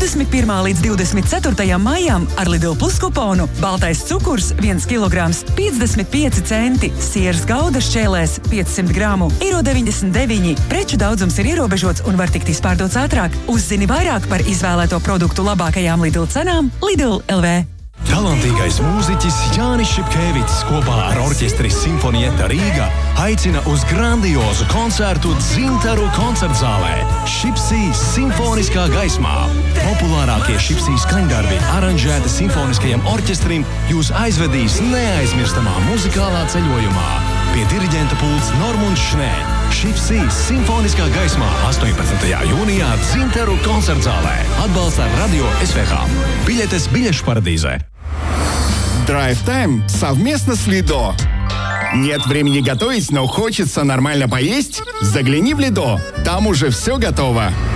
21. līdz 24. maijam ar Lidl Plus kuponu baltais cukurs 1 kg 55 centi, sieras gauda šķēlēs 500 gramu €99. Preču daudzums ir ierobežots un var tikt izpārdots ātrāk. Uzzini vairāk par izvēlēto produktu labākajām Lidl cenām Lidl LV. Talantīgais mūziķis Jānis Šipkēvics kopā ar orķestri Simfonieta Rīga aicina uz grandiozu koncertu Dzintaru koncertzālē. Šipsī simfoniskā gaismā. Populārākie Šipsī skaņdarbi aranžēti simfoniskajam orķestrim jūs aizvedīs neaizmirstamā muzikālā ceļojumā. Pie diriģenta pults Normunds Šnē. Šipsī simfoniskā gaismā 18. jūnijā Dzintaru koncertzālē. Atbalsta Radio SVH. Biļetes biļešu paradīzē. Drive Time совместно с Лидо. Нет времени готовить, но хочется нормально поесть? Загляни в Лидо. Там уже все готово.